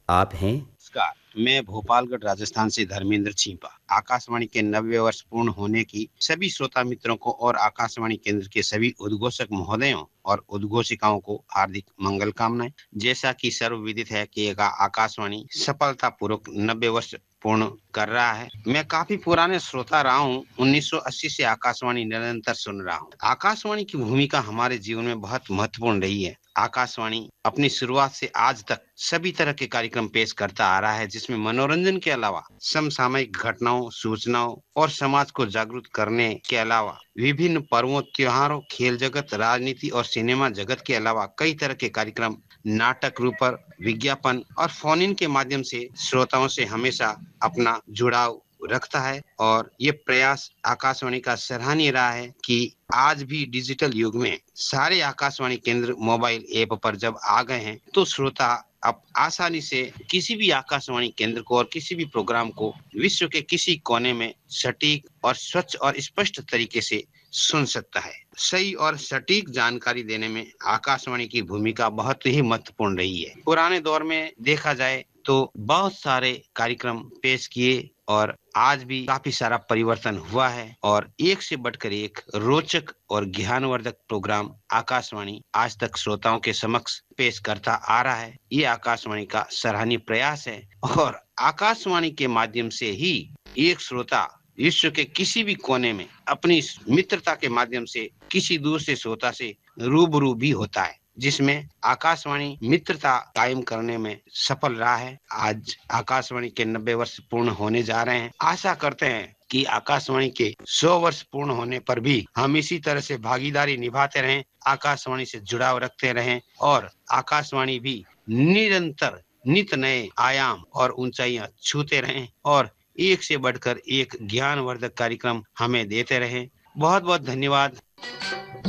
आप हैं। नमस्कार। मैं भोपालगढ़ राजस्थान से धर्मेंद्र छीपा। आकाशवाणी के 90 वर्ष पूर्ण होने की सभी श्रोता मित्रों को और आकाशवाणी केंद्र के सभी उद्घोषक महोदयों और उद्घोषिकाओं को हार्दिक मंगल कामनाएं। जैसा कि सर्वविदित है कि आकाशवाणी सफलता पूर्वक 90 वर्ष पूर्ण कर रहा है। मैं काफी पुराने श्रोता रहा हूँ। 1980 से आकाशवाणी निरंतर सुन रहा हूँ। आकाशवाणी की भूमिका हमारे जीवन में बहुत महत्वपूर्ण रही है। आकाशवाणी अपनी शुरुआत से आज तक सभी तरह के कार्यक्रम पेश करता आ रहा है, जिसमें मनोरंजन के अलावा समसामयिक घटनाओं, सूचनाओं और समाज को जागरूक करने के अलावा विभिन्न पर्वों, त्योहारों, खेल जगत, राजनीति और सिनेमा जगत के अलावा कई तरह के कार्यक्रम, नाटक रूपर, विज्ञापन और फोन इन के माध्यम से श्रोताओं से हमेशा अपना जुड़ाव रखता है। और ये प्रयास आकाशवाणी का सराहनीय रहा है कि आज भी डिजिटल युग में सारे आकाशवाणी केंद्र मोबाइल ऐप पर जब आ गए हैं, तो श्रोता अब आसानी से किसी भी आकाशवाणी केंद्र को और किसी भी प्रोग्राम को विश्व के किसी कोने में सटीक और स्वच्छ और स्पष्ट तरीके से सुन सकता है। सही और सटीक जानकारी देने में आकाशवाणी की भूमिका बहुत ही महत्वपूर्ण रही है। पुराने दौर में देखा जाए तो बहुत सारे कार्यक्रम पेश किए और आज भी काफी सारा परिवर्तन हुआ है और एक से बढ़कर एक रोचक और ज्ञानवर्धक प्रोग्राम आकाशवाणी आज तक श्रोताओं के समक्ष पेश करता आ रहा है। ये आकाशवाणी का सराहनीय प्रयास है और आकाशवाणी के माध्यम से ही एक श्रोता विश्व के किसी भी कोने में अपनी मित्रता के माध्यम से किसी दूसरे श्रोता से रूबरू भी होता है, जिसमें आकाशवाणी मित्रता कायम करने में सफल रहा है। आज आकाशवाणी के 90 वर्ष पूर्ण होने जा रहे हैं। आशा करते हैं कि आकाशवाणी के 100 वर्ष पूर्ण होने पर भी हम इसी तरह से भागीदारी निभाते रहें, आकाशवाणी से जुड़ाव रखते रहें और आकाशवाणी भी निरंतर नित नए आयाम और ऊंचाइयां छूते रहें और एक से बढ़कर एक ज्ञानवर्धक कार्यक्रम हमें देते रहें। बहुत बहुत धन्यवाद।